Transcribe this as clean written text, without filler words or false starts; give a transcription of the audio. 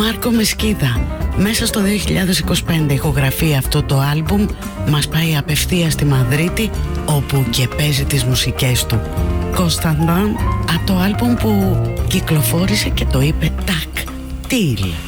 Μάρκο Μεσκίδα. Μέσα στο 2025 ηχογραφεί αυτό το άλμπουμ, μας πάει απευθείας στη Μαδρίτη, όπου και παίζει τις μουσικές του. Κωνσταντάν, από το άλμπουμ που κυκλοφόρησε και το είπε τάκ, τίλ.